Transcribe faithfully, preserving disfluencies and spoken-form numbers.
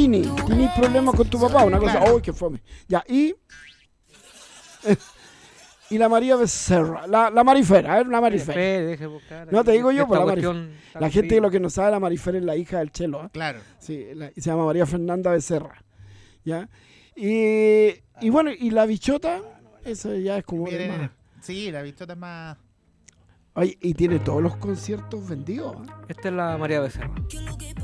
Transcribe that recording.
Tini. ¿Tienes problemas con tu papá? Una cosa, Claro. uy, qué fome. Ya, y... y la María Becerra. La, la Marifera, ¿eh? La Marifera. Espere, deje buscar. No, te digo yo, Esta por la cuestión tan La gente fría. lo que no sabe, la Marifera es la hija del Chelo, ¿eh? Claro. Sí, la- y se llama María Fernanda Becerra. ¿Ya? Y, y bueno, y la bichota, eso ya es como... de Viene- más. sí, la bichota es más. Oye, y tiene todos los conciertos vendidos. ¿eh? Esta es la María Becerra.